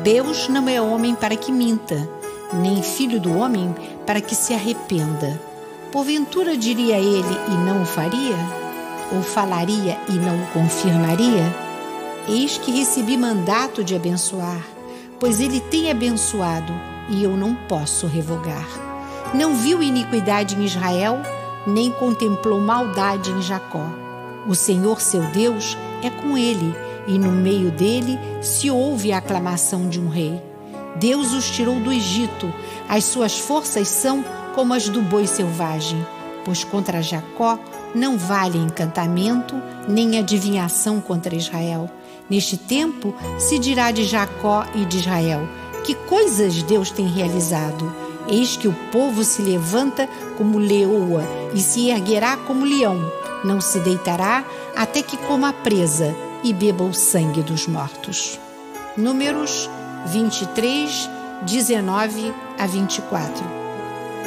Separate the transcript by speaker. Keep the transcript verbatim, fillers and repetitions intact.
Speaker 1: Deus não é homem para que minta, nem filho do homem para que se arrependa. Porventura diria ele e não o faria? Ou falaria e não o confirmaria? Eis que recebi mandato de abençoar, pois ele tem abençoado e eu não posso revogar. Não viu iniquidade em Israel, nem contemplou maldade em Jacó. O Senhor seu Deus é com ele, e no meio dele se ouve a aclamação de um rei. Deus os tirou do Egito, as suas forças são como as do boi selvagem, pois contra Jacó não vale encantamento, nem adivinhação contra Israel. Neste tempo se dirá de Jacó e de Israel: que coisas Deus tem realizado! Eis que o povo se levanta como leoa e se erguerá como leão. Não se deitará até que coma a presa e beba o sangue dos mortos. Números vinte e três, dezenove a vinte e quatro.